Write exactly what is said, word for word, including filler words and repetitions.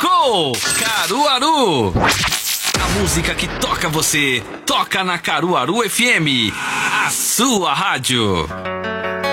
Tocou Caruaru. A música que toca você, toca na Caruaru F M, a sua rádio.